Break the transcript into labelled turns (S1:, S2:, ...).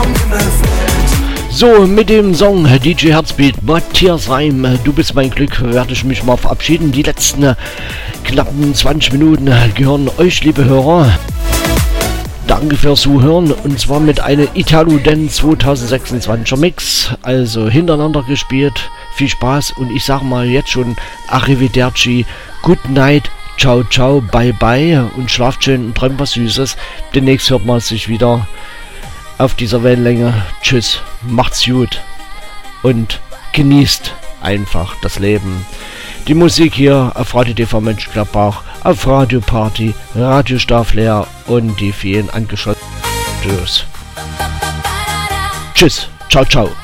S1: So, mit dem Song DJ Herzbeat, Matthias Reim, du bist mein Glück, werde ich mich mal verabschieden. Die letzten knappen 20 Minuten gehören euch, liebe Hörer. Danke fürs Zuhören, und zwar mit einem Italo Dance 2026er Mix, also hintereinander gespielt. Viel Spaß, und ich sag mal jetzt schon Arrivederci, Good Night, ciao ciao, bye bye und schlaft schön und träumt was Süßes. Demnächst hört man sich wieder auf dieser Wellenlänge. Tschüss, macht's gut und genießt einfach das Leben. Die Musik hier auf Radio TV Mönchengladbach, auf Radio Party, Radio Starflair und die vielen angeschlossenen. Tschüss, ciao ciao.